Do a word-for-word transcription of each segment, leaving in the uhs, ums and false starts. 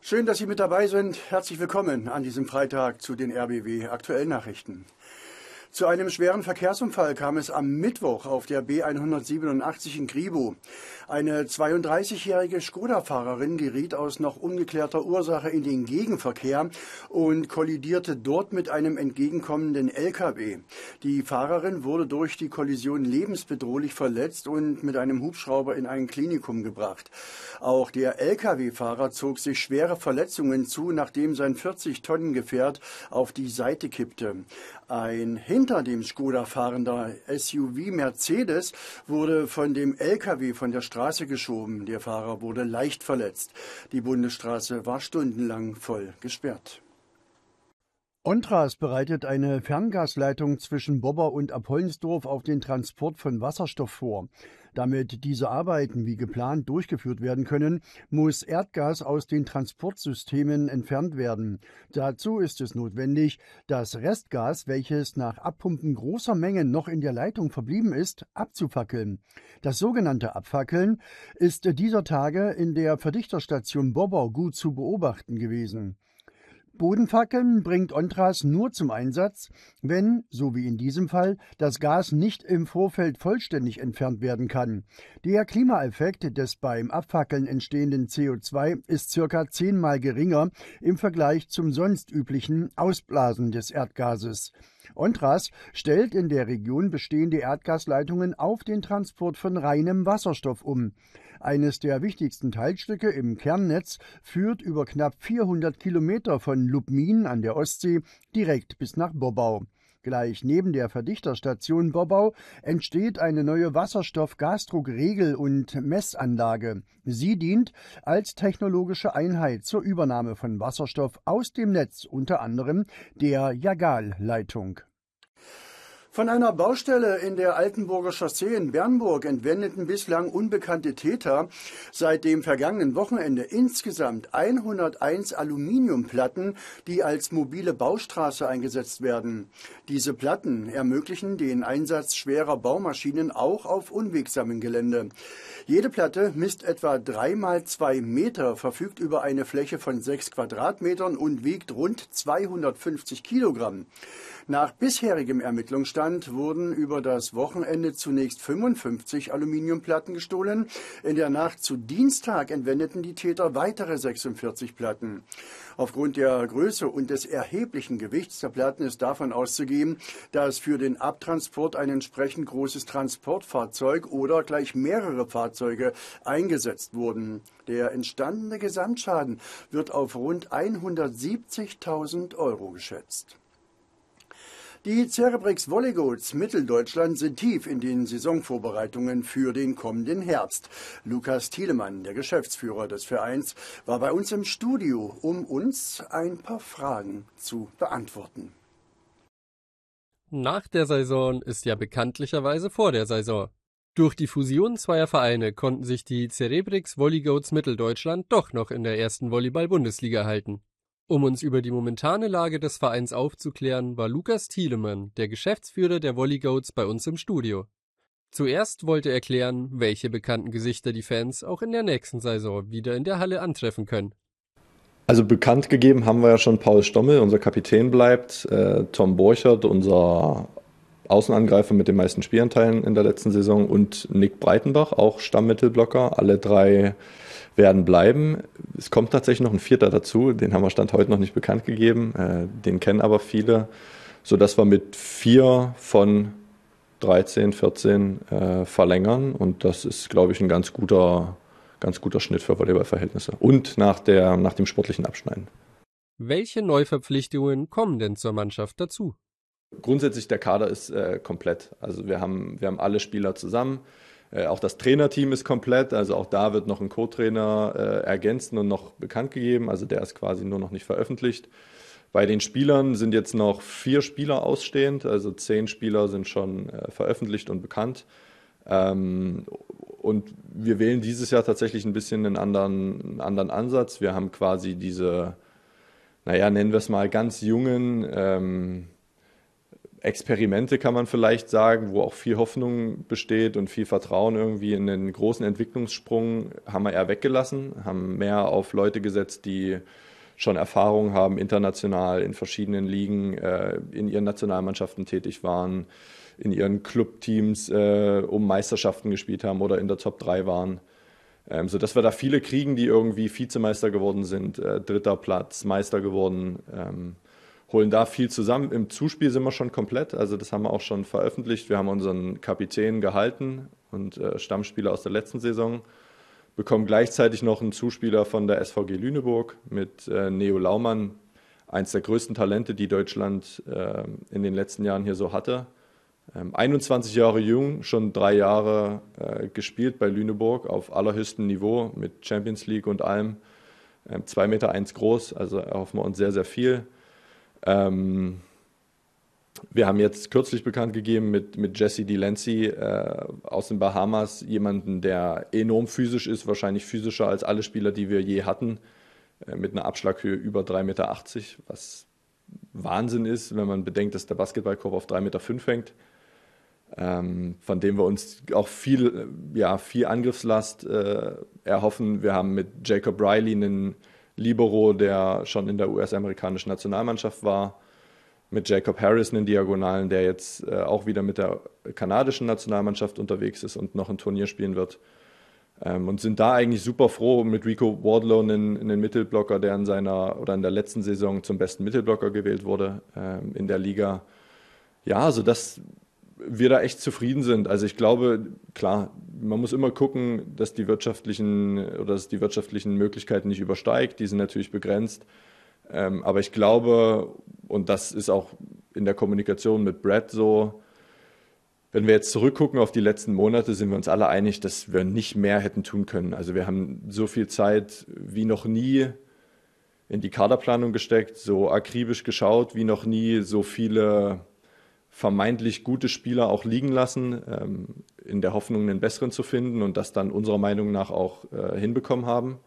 Schön, dass Sie mit dabei sind. Herzlich willkommen an diesem Freitag zu den R B W Aktuellnachrichten. Zu einem schweren Verkehrsunfall kam es am Mittwoch auf der B hundertsiebenundachtzig in Gribow. Eine zweiunddreißigjährige Skoda-Fahrerin geriet aus noch ungeklärter Ursache in den Gegenverkehr und kollidierte dort mit einem entgegenkommenden L K W. Die Fahrerin wurde durch die Kollision lebensbedrohlich verletzt und mit einem Hubschrauber in ein Klinikum gebracht. Auch der L K W-Fahrer zog sich schwere Verletzungen zu, nachdem sein vierzig Tonnen Gefährt auf die Seite kippte. Ein hinter dem Skoda fahrender S U V Mercedes wurde von dem L K W von der Straße geschoben. Der Fahrer wurde leicht verletzt. Die Bundesstraße war stundenlang voll gesperrt. Ontras bereitet eine Ferngasleitung zwischen Bobber und Apollinsdorf auf den Transport von Wasserstoff vor. Damit diese Arbeiten wie geplant durchgeführt werden können, muss Erdgas aus den Transportsystemen entfernt werden. Dazu ist es notwendig, das Restgas, welches nach Abpumpen großer Mengen noch in der Leitung verblieben ist, abzufackeln. Das sogenannte Abfackeln ist dieser Tage in der Verdichterstation Bobber gut zu beobachten gewesen. Bodenfackeln bringt Ontras nur zum Einsatz, wenn, so wie in diesem Fall, das Gas nicht im Vorfeld vollständig entfernt werden kann. Der Klimaeffekt des beim Abfackeln entstehenden C O zwei ist circa zehnmal geringer im Vergleich zum sonst üblichen Ausblasen des Erdgases. Ontras stellt in der Region bestehende Erdgasleitungen auf den Transport von reinem Wasserstoff um. Eines der wichtigsten Teilstücke im Kernnetz führt über knapp vierhundert Kilometer von Lubmin an der Ostsee direkt bis nach Bobbau. Gleich neben der Verdichterstation Bobbau entsteht eine neue Wasserstoff-Gasdruckregel- und Messanlage. Sie dient als technologische Einheit zur Übernahme von Wasserstoff aus dem Netz, unter anderem der Jagal-Leitung. Von einer Baustelle in der Altenburger Chaussee in Bernburg entwendeten bislang unbekannte Täter seit dem vergangenen Wochenende insgesamt hunderteins Aluminiumplatten, die als mobile Baustraße eingesetzt werden. Diese Platten ermöglichen den Einsatz schwerer Baumaschinen auch auf unwegsamem Gelände. Jede Platte misst etwa drei mal zwei Meter, verfügt über eine Fläche von sechs Quadratmetern und wiegt rund zweihundertfünfzig Kilogramm. Nach bisherigem Ermittlungsstand wurden über das Wochenende zunächst fünfundfünfzig Aluminiumplatten gestohlen. In der Nacht zu Dienstag entwendeten die Täter weitere sechsundvierzig Platten. Aufgrund der Größe und des erheblichen Gewichts der Platten ist davon auszugehen, dass für den Abtransport ein entsprechend großes Transportfahrzeug oder gleich mehrere Fahrzeuge eingesetzt wurden. Der entstandene Gesamtschaden wird auf rund hundertsiebzigtausend Euro geschätzt. Die Cerebrix Volleygoats Mitteldeutschland sind tief in den Saisonvorbereitungen für den kommenden Herbst. Lukas Thielemann, der Geschäftsführer des Vereins, war bei uns im Studio, um uns ein paar Fragen zu beantworten. Nach der Saison ist ja bekanntlicherweise vor der Saison. Durch die Fusion zweier Vereine konnten sich die Cerebrix Volleygoats Mitteldeutschland doch noch in der ersten Volleyball-Bundesliga halten. Um uns über die momentane Lage des Vereins aufzuklären, war Lukas Thielemann, der Geschäftsführer der Volleygoats, bei uns im Studio. Zuerst wollte er klären, welche bekannten Gesichter die Fans auch in der nächsten Saison wieder in der Halle antreffen können. Also bekannt gegeben haben wir ja schon Paul Stommel, unser Kapitän bleibt, äh, Tom Borchert, unser Außenangreifer mit den meisten Spielanteilen in der letzten Saison, und Nick Breitenbach, auch Stammmittelblocker. Alle drei werden bleiben. Es kommt tatsächlich noch ein vierter dazu, den haben wir Stand heute noch nicht bekannt gegeben, äh, den kennen aber viele, sodass wir mit vier von dreizehn, vierzehn äh, verlängern, und das ist, glaube ich, ein ganz guter, ganz guter Schnitt für Volleyballverhältnisse und nach, der, nach dem sportlichen Abschneiden. Welche Neuverpflichtungen kommen denn zur Mannschaft dazu? Grundsätzlich der Kader ist äh, komplett, also wir haben, wir haben alle Spieler zusammen. Äh, auch das Trainerteam ist komplett, also auch da wird noch ein Co-Trainer äh, ergänzt und noch bekannt gegeben, also der ist quasi nur noch nicht veröffentlicht. Bei den Spielern sind jetzt noch vier Spieler ausstehend, also zehn Spieler sind schon äh, veröffentlicht und bekannt. Ähm, und wir wählen dieses Jahr tatsächlich ein bisschen einen anderen, einen anderen Ansatz. Wir haben quasi diese, naja, nennen wir es mal ganz jungen, ähm, Experimente kann man vielleicht sagen, wo auch viel Hoffnung besteht und viel Vertrauen irgendwie in den großen Entwicklungssprung, haben wir eher weggelassen, haben mehr auf Leute gesetzt, die schon Erfahrung haben, international in verschiedenen Ligen, äh, in ihren Nationalmannschaften tätig waren, in ihren Clubteams äh, um Meisterschaften gespielt haben oder in der Top drei waren. Ähm, sodass wir da viele kriegen, die irgendwie Vizemeister geworden sind, äh, dritter Platz, Meister geworden, ähm, holen da viel zusammen. Im Zuspiel sind wir schon komplett, also das haben wir auch schon veröffentlicht. Wir haben unseren Kapitän gehalten und äh, Stammspieler aus der letzten Saison, bekommen gleichzeitig noch einen Zuspieler von der S V G Lüneburg mit äh, Neo Laumann, eins der größten Talente, die Deutschland äh, in den letzten Jahren hier so hatte. Ähm, einundzwanzig Jahre jung, schon drei Jahre äh, gespielt bei Lüneburg auf allerhöchstem Niveau mit Champions League und allem. Ähm, zwei Meter eins groß, also erhoffen wir uns sehr, sehr viel. Ähm, wir haben jetzt kürzlich bekannt gegeben mit, mit Jesse Delancey äh, aus den Bahamas, jemanden, der enorm physisch ist, wahrscheinlich physischer als alle Spieler, die wir je hatten, äh, mit einer Abschlaghöhe über drei Meter achtzig, was Wahnsinn ist, wenn man bedenkt, dass der Basketballkorb auf drei Meter fünf hängt, ähm, von dem wir uns auch viel, ja, viel Angriffslast äh, erhoffen. Wir haben mit Jacob Riley einen Libero, der schon in der U S-amerikanischen Nationalmannschaft war, mit Jacob Harris einen Diagonalen, der jetzt äh, auch wieder mit der kanadischen Nationalmannschaft unterwegs ist und noch ein Turnier spielen wird. Ähm, und sind da eigentlich super froh mit Rico Wardlow, einen, einen Mittelblocker, der in seiner oder in der letzten Saison zum besten Mittelblocker gewählt wurde ähm, in der Liga. Ja, sodass wir da echt zufrieden sind. Also ich glaube, klar, man muss immer gucken, dass die wirtschaftlichen oder dass die wirtschaftlichen Möglichkeiten nicht übersteigt. Die sind natürlich begrenzt. Ähm, aber ich glaube, und das ist auch in der Kommunikation mit Brad so, wenn wir jetzt zurückgucken auf die letzten Monate, sind wir uns alle einig, dass wir nicht mehr hätten tun können. Also wir haben so viel Zeit wie noch nie in die Kaderplanung gesteckt, so akribisch geschaut wie noch nie, so viele vermeintlich gute Spieler auch liegen lassen, ähm, in der Hoffnung, einen besseren zu finden und das dann unserer Meinung nach auch äh, hinbekommen haben.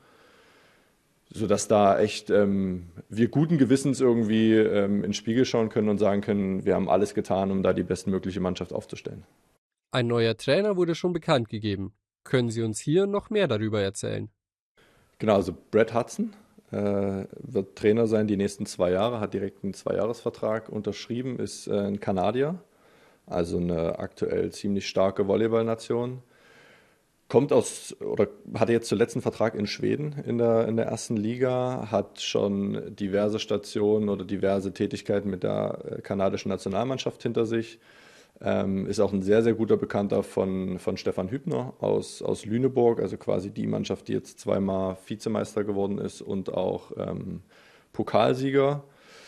Sodass da echt ähm, wir guten Gewissens irgendwie ähm, in den Spiegel schauen können und sagen können, wir haben alles getan, um da die bestmögliche Mannschaft aufzustellen. Ein neuer Trainer wurde schon bekannt gegeben. Können Sie uns hier noch mehr darüber erzählen? Genau, also Brad Hudson äh, wird Trainer sein die nächsten zwei Jahre, hat direkt einen Zweijahresvertrag unterschrieben, ist äh, ein Kanadier, also eine aktuell ziemlich starke Volleyballnation. Kommt aus oder hatte jetzt zuletzt einen Vertrag in Schweden in der, in der ersten Liga, hat schon diverse Stationen oder diverse Tätigkeiten mit der kanadischen Nationalmannschaft hinter sich, ähm, ist auch ein sehr, sehr guter Bekannter von, von Stefan Hübner aus, aus Lüneburg, also quasi die Mannschaft, die jetzt zweimal Vizemeister geworden ist und auch ähm, Pokalsieger.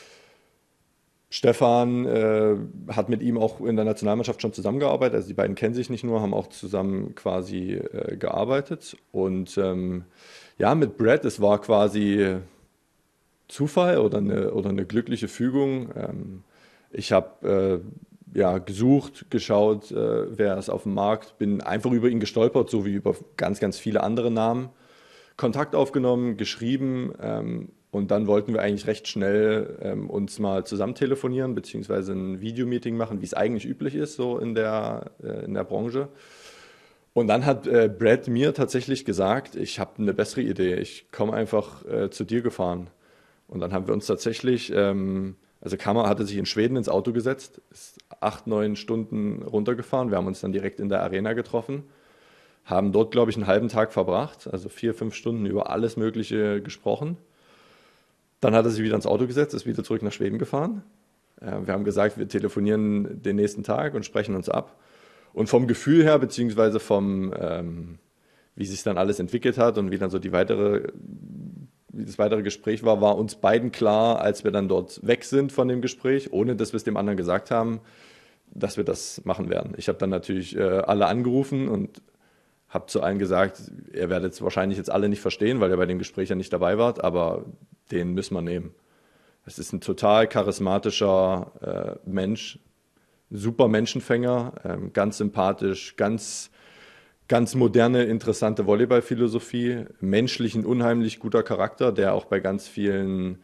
Stefan äh, hat mit ihm auch in der Nationalmannschaft schon zusammengearbeitet, also die beiden kennen sich nicht nur, haben auch zusammen quasi äh, gearbeitet und ähm, ja, mit Brad, es war quasi Zufall oder eine, oder eine glückliche Fügung. Ähm, ich habe äh, ja, gesucht, geschaut, äh, wer ist auf dem Markt, bin einfach über ihn gestolpert, so wie über ganz, ganz viele andere Namen. Kontakt aufgenommen, geschrieben, ähm, und dann wollten wir eigentlich recht schnell ähm, uns mal zusammen telefonieren, beziehungsweise ein Videomeeting machen, wie es eigentlich üblich ist, so in der, äh, in der Branche. Und dann hat äh, Brad mir tatsächlich gesagt, ich habe eine bessere Idee, ich komme einfach äh, zu dir gefahren. Und dann haben wir uns tatsächlich, ähm, also Kammer hatte sich in Schweden ins Auto gesetzt, ist acht, neun Stunden runtergefahren, wir haben uns dann direkt in der Arena getroffen, haben dort, glaube ich, einen halben Tag verbracht, also vier, fünf Stunden über alles Mögliche gesprochen. Dann hat er sich wieder ins Auto gesetzt, ist wieder zurück nach Schweden gefahren. Wir haben gesagt, wir telefonieren den nächsten Tag und sprechen uns ab. Und vom Gefühl her, beziehungsweise vom, ähm, wie sich dann alles entwickelt hat und wie dann so die weitere, wie das weitere Gespräch war, war uns beiden klar, als wir dann dort weg sind von dem Gespräch, ohne dass wir es dem anderen gesagt haben, dass wir das machen werden. Ich habe dann natürlich äh, alle angerufen und habe zu allen gesagt, ihr werdet es wahrscheinlich jetzt alle nicht verstehen, weil ihr bei dem Gespräch ja nicht dabei wart, aber den müssen wir nehmen. Es ist ein total charismatischer äh, Mensch, super Menschenfänger, ähm, ganz sympathisch, ganz, ganz moderne, interessante Volleyballphilosophie, menschlich ein unheimlich guter Charakter, der auch bei ganz vielen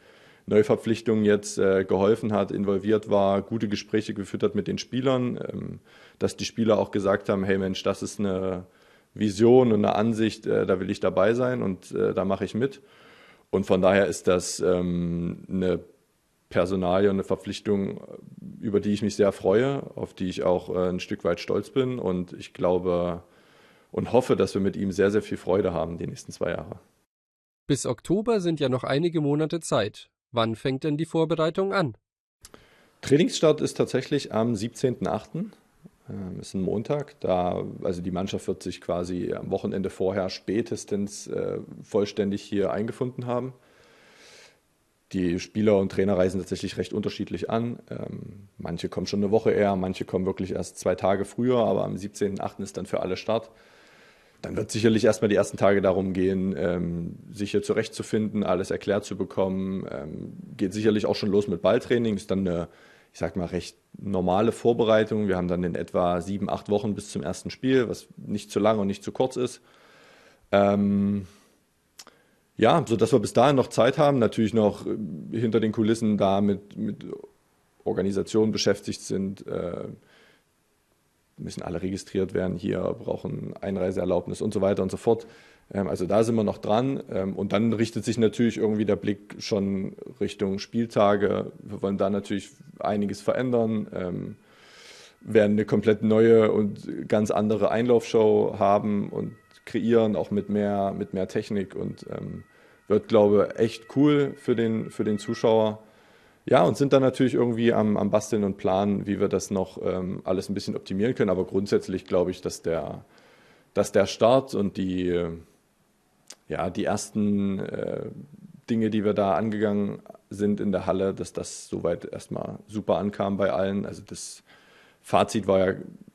Neuverpflichtungen jetzt äh, geholfen hat, involviert war, gute Gespräche geführt hat mit den Spielern, ähm, dass die Spieler auch gesagt haben, hey Mensch, das ist eine Vision und eine Ansicht, äh, da will ich dabei sein und äh, da mache ich mit. Und von daher ist das ähm, eine Personalie und eine Verpflichtung, über die ich mich sehr freue, auf die ich auch äh, ein Stück weit stolz bin und ich glaube und hoffe, dass wir mit ihm sehr, sehr viel Freude haben die nächsten zwei Jahre. Bis Oktober sind ja noch einige Monate Zeit. Wann fängt denn die Vorbereitung an? Trainingsstart ist tatsächlich am siebzehnten achten Ähm, ist ein Montag. Da, also die Mannschaft wird sich quasi am Wochenende vorher spätestens äh, vollständig hier eingefunden haben. Die Spieler und Trainer reisen tatsächlich recht unterschiedlich an. Ähm, manche kommen schon eine Woche eher, manche kommen wirklich erst zwei Tage früher, aber am siebzehnten achten ist dann für alle Start. Dann wird sicherlich erstmal die ersten Tage darum gehen, ähm, sich hier zurechtzufinden, alles erklärt zu bekommen. Ähm, geht sicherlich auch schon los mit Balltraining. Ist dann eine, ich sag mal, recht normale Vorbereitung. Wir haben dann in etwa sieben, acht Wochen bis zum ersten Spiel, was nicht zu lang und nicht zu kurz ist. Ähm, ja, sodass wir bis dahin noch Zeit haben, natürlich noch hinter den Kulissen da mit, mit Organisationen beschäftigt sind, äh, müssen alle registriert werden hier, brauchen Einreiseerlaubnis und so weiter und so fort. Ähm, also da sind wir noch dran. Ähm, und dann richtet sich natürlich irgendwie der Blick schon Richtung Spieltage. Wir wollen da natürlich einiges verändern, ähm, werden eine komplett neue und ganz andere Einlaufshow haben und kreieren, auch mit mehr, mit mehr Technik und ähm, wird, glaube ich, echt cool für den, für den Zuschauer. Ja, und sind dann natürlich irgendwie am, am Basteln und Planen, wie wir das noch ähm, alles ein bisschen optimieren können. Aber grundsätzlich glaube ich, dass der, dass der Start und die, äh, ja, die ersten äh, Dinge, die wir da angegangen sind in der Halle, dass das soweit erstmal super ankam bei allen. Also das Fazit war ja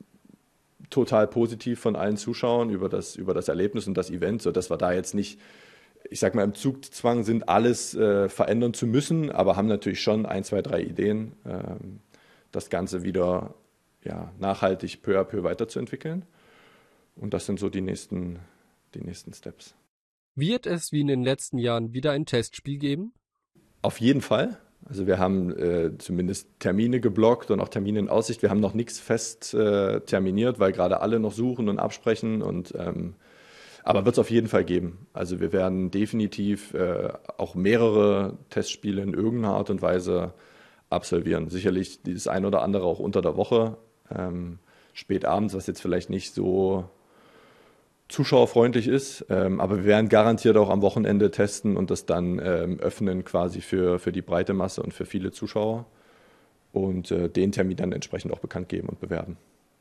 total positiv von allen Zuschauern über das, über das Erlebnis und das Event, sodass wir da jetzt nicht, ich sag mal, im Zugzwang sind, alles äh, verändern zu müssen, aber haben natürlich schon ein, zwei, drei Ideen, ähm, das Ganze wieder ja, nachhaltig peu à peu weiterzuentwickeln. Und das sind so die nächsten, die nächsten Steps. Wird es wie in den letzten Jahren wieder ein Testspiel geben? Auf jeden Fall. Also wir haben äh, zumindest Termine geblockt und auch Termine in Aussicht. Wir haben noch nichts fest äh, terminiert, weil gerade alle noch suchen und absprechen und ähm, aber wird es auf jeden Fall geben. Also wir werden definitiv äh, auch mehrere Testspiele in irgendeiner Art und Weise absolvieren. Sicherlich das ein oder andere auch unter der Woche, ähm, spät abends, was jetzt vielleicht nicht so zuschauerfreundlich ist. Ähm, aber wir werden garantiert auch am Wochenende testen und das dann ähm, öffnen quasi für, für die breite Masse und für viele Zuschauer. Und äh, den Termin dann entsprechend auch bekannt geben und bewerben.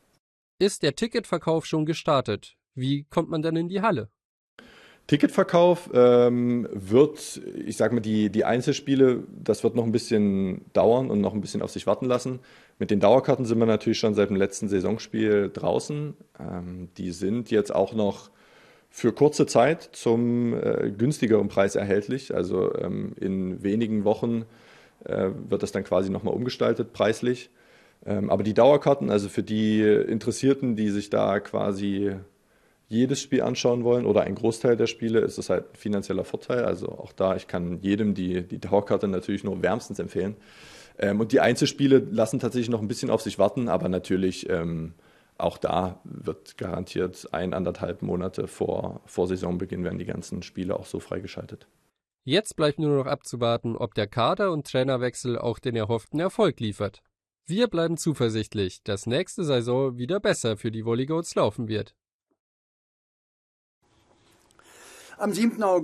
Ist der Ticketverkauf schon gestartet? Wie kommt man dann in die Halle? Ticketverkauf ähm, wird, ich sage mal, die, die Einzelspiele, das wird noch ein bisschen dauern und noch ein bisschen auf sich warten lassen. Mit den Dauerkarten sind wir natürlich schon seit dem letzten Saisonspiel draußen. Ähm, die sind jetzt auch noch für kurze Zeit zum äh, günstigeren Preis erhältlich. Also ähm, in wenigen Wochen äh, wird das dann quasi nochmal umgestaltet preislich. Ähm, aber die Dauerkarten, also für die Interessierten, die sich da quasi jedes Spiel anschauen wollen oder ein Großteil der Spiele, ist das halt ein finanzieller Vorteil. Also auch da, ich kann jedem die, die Dauerkarte natürlich nur wärmstens empfehlen. Ähm, und die Einzelspiele lassen tatsächlich noch ein bisschen auf sich warten, aber natürlich ähm, auch da wird garantiert ein, anderthalb Monate vor, vor Saisonbeginn werden die ganzen Spiele auch so freigeschaltet. Jetzt bleibt nur noch abzuwarten, ob der Kader- und Trainerwechsel auch den erhofften Erfolg liefert. Wir bleiben zuversichtlich, dass nächste Saison wieder besser für die Volleygoats laufen wird. Am siebten August